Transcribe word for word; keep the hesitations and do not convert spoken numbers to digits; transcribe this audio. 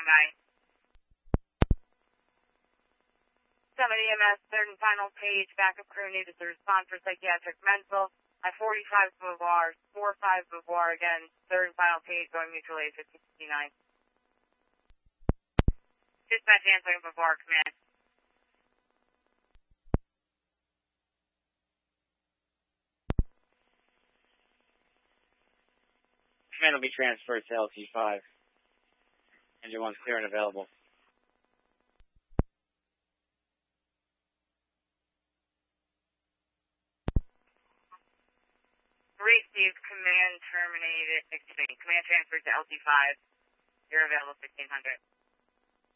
nine. Summit E M S, third and final page, backup crew needed to respond for psychiatric mental. I forty-five Beauvoir, four five Beauvoir again, third and final page, going mutual aid fifty fifty-nine. Dispatch answering Beauvoir, command. Command will be transferred to L T five. Engine one's clear and available. Received, command terminated, excuse me, command transferred to L T five. You're available fifteen hundred.